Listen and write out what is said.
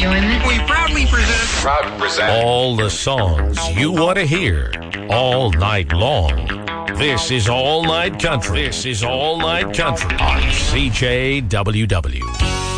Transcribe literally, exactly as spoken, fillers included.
enjoyment. We proudly present. Proud present. All the songs you want to hear all night long. This is All Night Country. This is All Night Country on C J W W.